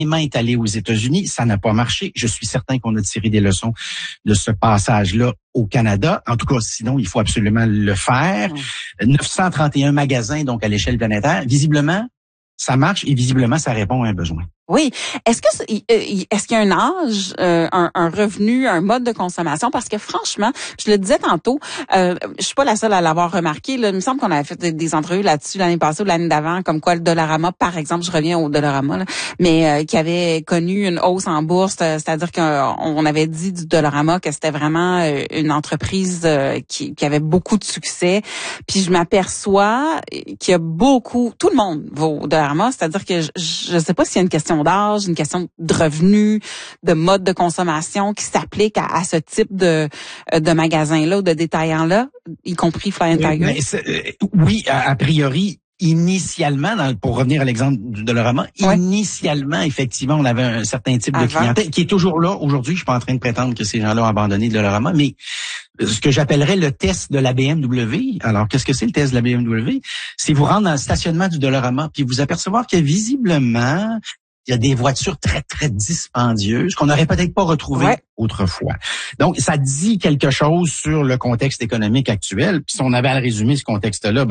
est allé aux États-Unis, ça n'a pas marché. Je suis certain qu'on a tiré des leçons de ce passage-là au Canada. En tout cas, sinon, il faut absolument le faire. 931 magasins, donc à l'échelle planétaire. Visiblement, ça marche et visiblement, ça répond à un besoin. Oui. Est-ce qu'il y a un âge, un revenu, un mode de consommation? Parce que franchement, je le disais tantôt, je suis pas la seule à l'avoir remarqué. Là, il me semble qu'on avait fait des entrevues là-dessus l'année passée ou l'année d'avant, comme quoi le Dollarama, par exemple, je reviens au Dollarama, là, mais qui avait connu une hausse en bourse, c'est-à-dire qu'on avait dit du Dollarama que c'était vraiment une entreprise qui avait beaucoup de succès. Puis je m'aperçois qu'il y a beaucoup, tout le monde va au Dollarama, c'est-à-dire que je sais pas s'il y a une question d'âge, une question de revenus, de mode de consommation qui s'applique à ce type de magasin-là ou de détaillant-là, y compris Flying Tiger? Oui, a priori, initialement, pour revenner à l'exemple du Dollarama, initialement, effectivement, on avait un certain type de clientèle qui est toujours là aujourd'hui. Je suis pas en train de prétendre que ces gens-là ont abandonné le Dollarama, mais ce que j'appellerais le test de la BMW. Alors, qu'est-ce que c'est le test de la BMW? C'est vous rendre dans le stationnement du Dollarama puis vous apercevoir que visiblement, il y a des voitures très, très dispendieuses qu'on n'aurait peut-être pas retrouvées autrefois. Donc, ça dit quelque chose sur le contexte économique actuel. Puis si on avait à résumer ce contexte-là,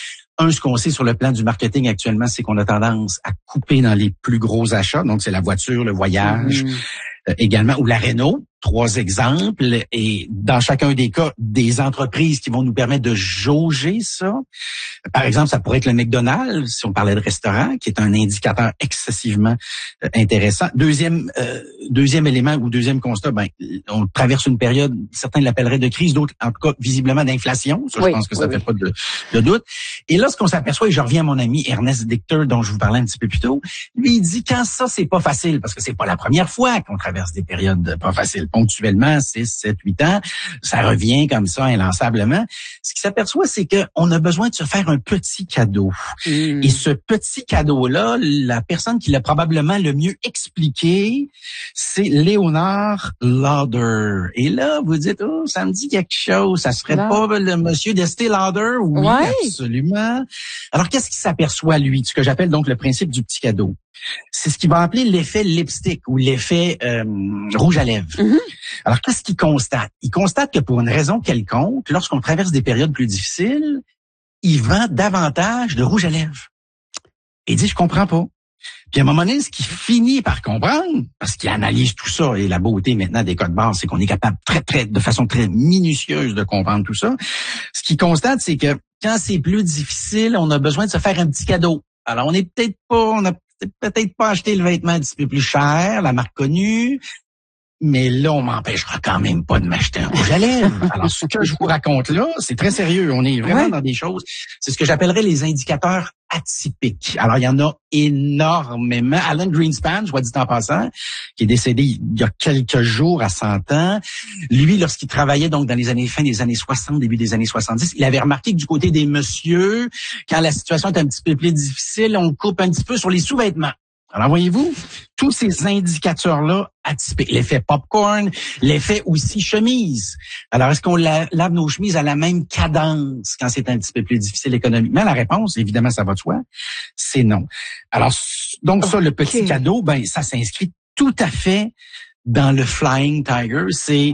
ce qu'on sait sur le plan du marketing actuellement, c'est qu'on a tendance à couper dans les plus gros achats. Donc, c'est la voiture, le voyage, également, ou la Renault. 3 exemples. Et dans chacun des cas, des entreprises qui vont nous permettre de jauger ça. Par exemple, ça pourrait être le McDonald's, si on parlait de restaurant, qui est un indicateur excessivement intéressant. Deuxième élément ou deuxième constat, on traverse une période, certains l'appelleraient de crise, d'autres, en tout cas, visiblement d'inflation. Ça, je pense que ça fait pas de doute. Et là, ce qu'on s'aperçoit, et je reviens à mon ami Ernest Dichter, dont je vous parlais un petit peu plus tôt, lui, il dit quand ça, c'est pas facile, parce que c'est pas la première fois qu'on traverse des périodes pas faciles. Ponctuellement, 6, 7, 8 ans, ça revient comme ça, inlassablement. Ce qui s'aperçoit, c'est qu'on a besoin de se faire un petit cadeau. Et ce petit cadeau-là, la personne qui l'a probablement le mieux expliqué, c'est Leonard Lauder. Et là, vous dites, ça me dit quelque chose. Ça serait pas le monsieur d'Estée Lauder? Oui, absolument. Alors, qu'est-ce qu'il s'aperçoit, lui? Ce que j'appelle donc le principe du petit cadeau. C'est ce qu'il va appeler l'effet lipstick ou l'effet rouge à lèvres. Alors, qu'est-ce qu'il constate? Il constate que pour une raison quelconque, lorsqu'on traverse des périodes plus difficiles, il vend davantage de rouge à lèvres. Et il dit, je comprends pas. Puis à un moment donné, ce qu'il finit par comprendre, parce qu'il analyse tout ça, et la beauté maintenant des codes barres, c'est qu'on est capable de façon très minutieuse de comprendre tout ça. Ce qu'il constate, c'est que quand c'est plus difficile, on a besoin de se faire un petit cadeau. Alors, on n'a peut-être pas acheté le vêtement un petit peu plus cher, la marque connue, mais là, on m'empêchera quand même pas de m'acheter un rouge à lèvres. Alors, ce que je vous raconte là, c'est très sérieux. On est vraiment dans des choses, c'est ce que j'appellerais les indicateurs atypiques. Alors, il y en a énormément. Alan Greenspan, je vois dit en passant, qui est décédé il y a quelques jours à 100 ans. Lui, lorsqu'il travaillait donc dans les fin des années 60, début des années 70, il avait remarqué que du côté des messieurs, quand la situation est un petit peu plus difficile, on coupe un petit peu sur les sous-vêtements. Alors, voyez-vous, tous ces indicateurs-là atypiques, l'effet popcorn, l'effet aussi chemise. Alors, est-ce qu'on lave nos chemises à la même cadence quand c'est un petit peu plus difficile économiquement? La réponse, évidemment, ça va de soi, c'est non. Alors, donc ça, le petit cadeau, ça s'inscrit tout à fait dans le Flying Tiger. C'est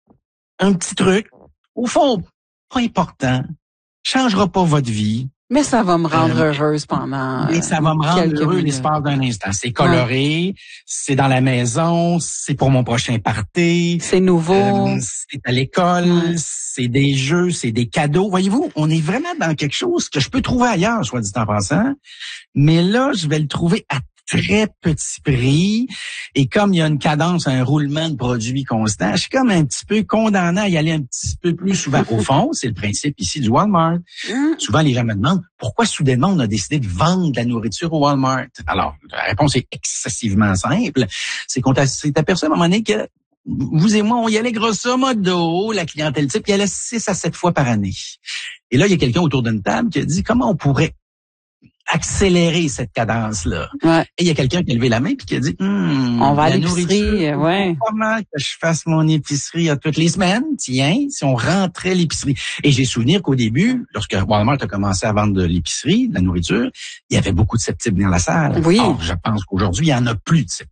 un petit truc, au fond, pas important, changera pas votre vie. Mais ça va me rendre heureuse pendant et ça va me rendre heureux l'espace d'un instant. C'est coloré, c'est dans la maison, c'est pour mon prochain party. C'est nouveau. C'est à l'école, c'est des jeux, c'est des cadeaux. Voyez-vous, on est vraiment dans quelque chose que je peux trouver ailleurs, soit dit en passant. Mais là, je vais le trouver à très petit prix. Et comme il y a une cadence, un roulement de produits constant, je suis comme un petit peu condamné à y aller un petit peu plus souvent. Au fond, c'est le principe ici du Walmart. Souvent, les gens me demandent pourquoi soudainement on a décidé de vendre de la nourriture au Walmart. Alors, la réponse est excessivement simple. C'est qu'on s'est aperçu à un moment donné que vous et moi, on y allait grosso modo, la clientèle type, il y allait 6 à 7 fois par année. Et là, il y a quelqu'un autour d'une table qui a dit comment on pourrait accélérer cette cadence-là. Ouais. Et il y a quelqu'un qui a levé la main puis qui a dit, on va à l'épicerie, ouais. Comment que je fasse mon épicerie à toutes les semaines? Tiens, si on rentrait l'épicerie. Et j'ai souvenir qu'au début, lorsque Walmart a commencé à vendre de l'épicerie, de la nourriture, il y avait beaucoup de sceptiques dans la salle. Oui. Or, je pense qu'aujourd'hui, il y en a plus de sceptiques.